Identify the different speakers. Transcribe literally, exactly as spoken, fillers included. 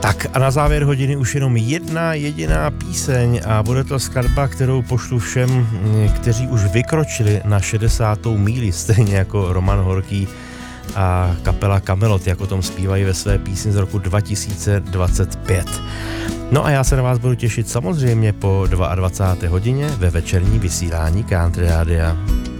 Speaker 1: Tak a na závěr hodiny už jenom jedna jediná píseň a bude to skladba, kterou pošlu všem, kteří už vykročili na šedesátou míli, stejně jako Roman Horký a kapela Kamelot, jak o tom zpívají ve své písni z roku dva tisíce dvacet pět. No a já se na vás budu těšit samozřejmě po dvacáté druhé hodině ve večerní vysílání Country Rádia.